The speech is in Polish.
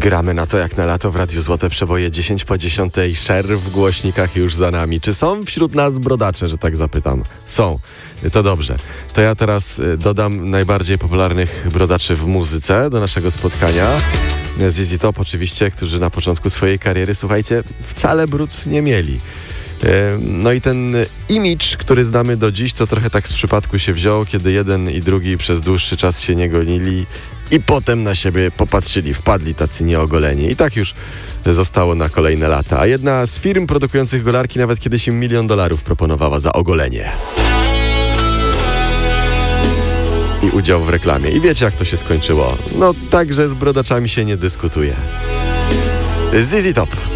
Gramy na to jak na lato w Radiu Złote Przeboje 10 po 10. Szer w głośnikach już za nami. Czy są wśród nas brodacze, że tak zapytam? Są. To dobrze. To ja teraz dodam najbardziej popularnych brodaczy w muzyce do naszego spotkania. ZZ Top oczywiście, którzy na początku swojej kariery, słuchajcie, wcale brud nie mieli. No i ten imidż, który znamy do dziś, to trochę tak z przypadku się wziął, kiedy jeden i drugi przez dłuższy czas się nie gonili i potem na siebie popatrzyli, wpadli tacy nieogoleni. I tak już zostało na kolejne lata. A jedna z firm produkujących golarki nawet kiedyś im $1 milion proponowała za ogolenie i udział w reklamie. I wiecie, jak to się skończyło? No tak, że z brodaczami się nie dyskutuje. ZZ Top.